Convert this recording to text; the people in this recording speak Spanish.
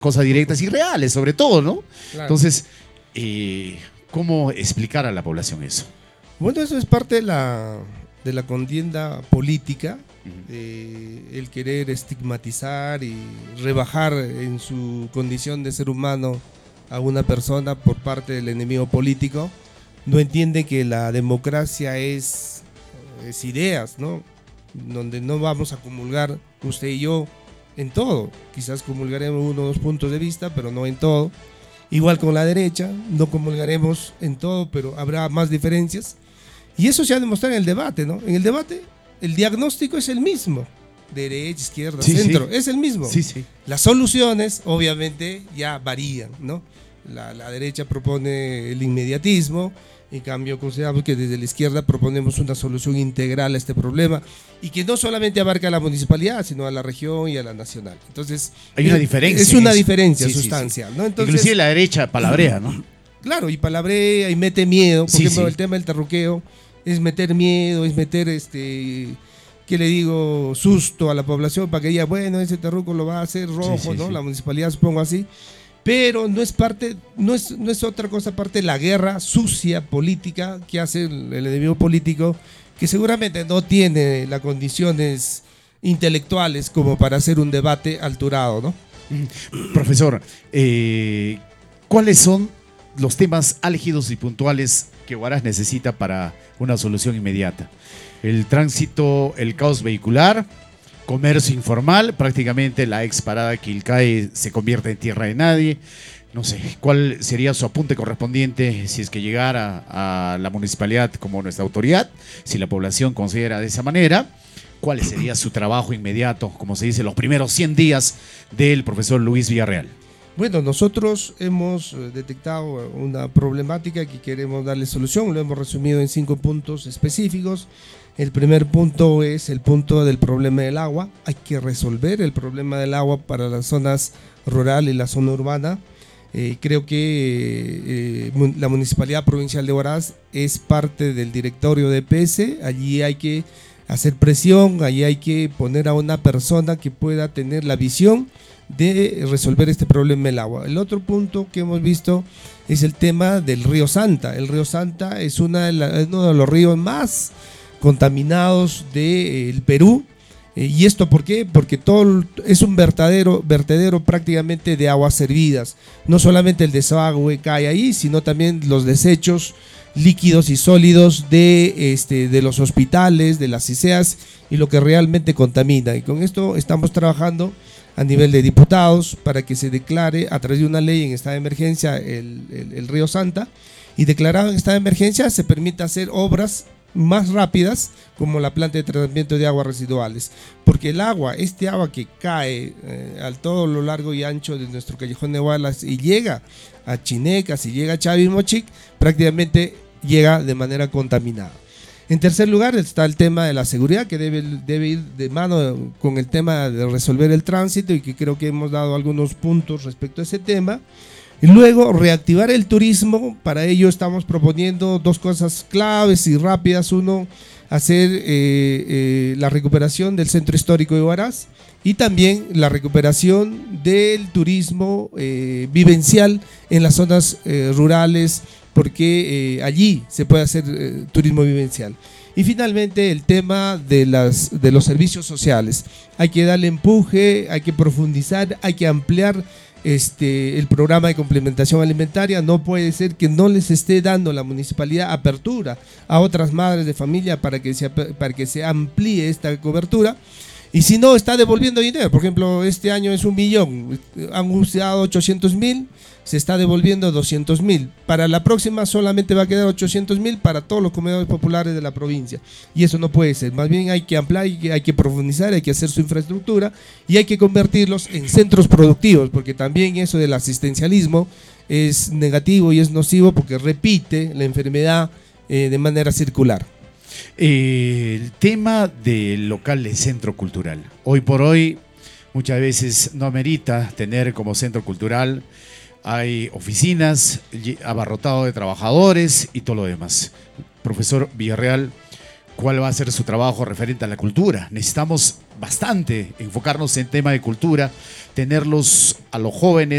cosas directas y reales, sobre todo, ¿no? Claro. Entonces, ¿cómo explicar a la población eso? Bueno, eso es parte de la contienda política, el querer estigmatizar y rebajar en su condición de ser humano a una persona por parte del enemigo político. No entiende que la democracia es ideas, ¿no? Donde no vamos a comulgar usted y yo en todo. Quizás comulgaremos uno o dos puntos de vista, pero no en todo. Igual con la derecha, no comulgaremos en todo, pero habrá más diferencias. Y eso se ha demostrado en el debate, ¿no? En el debate, el diagnóstico es el mismo. Derecha, izquierda, Sí, centro, sí. es el mismo. Sí, sí. Las soluciones, obviamente, ya varían, ¿no? La derecha propone el inmediatismo, en cambio consideramos que desde la izquierda proponemos una solución integral a este problema y que no solamente abarca a la municipalidad, sino a la región y a la nacional. Entonces, Hay una diferencia. es una en eso. diferencia Sí, sí, sustancial, sí. ¿no? Entonces, Inclusive la derecha palabrea, ¿no? claro, y palabrea y mete miedo. Por Sí, ejemplo, sí. el tema del terruqueo es meter miedo, es meter ¿qué le digo? Susto a la población para que diga, bueno, ese terruco lo va a hacer rojo, Sí, sí, ¿no? sí. La municipalidad, supongo así. Pero no es parte, no es otra cosa aparte de la guerra sucia política que hace el enemigo político, que seguramente no tiene las condiciones intelectuales como para hacer un debate alturado, ¿no? Profesor, ¿cuáles son los temas álgidos y puntuales que Huaraz necesita para una solución inmediata? El tránsito, el caos vehicular, comercio informal, prácticamente la ex parada Quilcae se convierte en tierra de nadie. No sé, ¿cuál sería su apunte correspondiente si es que llegara a la municipalidad como nuestra autoridad? Si la población considera de esa manera, ¿cuál sería su trabajo inmediato, como se dice, los primeros 100 días del profesor Luis Villarreal? Bueno, nosotros hemos detectado una problemática que queremos darle solución, lo hemos resumido en 5 puntos específicos. El primer punto es el punto del problema del agua. Hay que resolver el problema del agua para las zonas rurales y la zona urbana. Creo que la Municipalidad Provincial de Huaraz es parte del directorio de EPS. Allí hay que hacer presión, allí hay que poner a una persona que pueda tener la visión de resolver este problema del agua. El otro punto que hemos visto es el tema del río Santa. El río Santa es uno de los ríos más contaminados del Perú. ¿Y esto por qué? Porque todo es un vertedero prácticamente de aguas servidas. No solamente el desagüe cae ahí, sino también los desechos líquidos y sólidos de los hospitales, de las ICEAs y lo que realmente contamina. Y con esto estamos trabajando a nivel de diputados para que se declare a través de una ley en estado de emergencia el río Santa, y declarado en estado de emergencia se permite hacer obras más rápidas como la planta de tratamiento de aguas residuales, porque el agua, este agua que cae a todo lo largo y ancho de nuestro callejón de Huaraz y llega a Chinecas y llega a Chavimochic, prácticamente llega de manera contaminada. En tercer lugar está el tema de la seguridad, que debe ir de mano con el tema de resolver el tránsito, y que creo que hemos dado algunos puntos respecto a ese tema. Y luego reactivar el turismo. Para ello estamos proponiendo 2 cosas claves y rápidas. Uno, hacer la recuperación del centro histórico de Huaraz, y también la recuperación del turismo vivencial en las zonas rurales, porque allí se puede hacer turismo vivencial. Y finalmente el tema de los servicios sociales. Hay que darle empuje, hay que profundizar, hay que ampliar el programa de complementación alimentaria. No puede ser que no les esté dando la municipalidad apertura a otras madres de familia para que se amplíe esta cobertura. Y si no, está devolviendo dinero. Por ejemplo, este año es 1 millón, han usado 800.000, se está devolviendo 200.000. Para la próxima solamente va a quedar 800.000 para todos los comedores populares de la provincia. Y eso no puede ser. Más bien hay que ampliar, hay que profundizar, hay que hacer su infraestructura y hay que convertirlos en centros productivos, porque también eso del asistencialismo es negativo y es nocivo porque repite la enfermedad de manera circular. El tema del local de centro cultural. Hoy por hoy, muchas veces no amerita tener como centro cultural. Hay oficinas, abarrotado de trabajadores y todo lo demás. Profesor Villarreal, cuál va a ser su trabajo referente a la cultura. Necesitamos bastante enfocarnos en tema de cultura, tenerlos a los jóvenes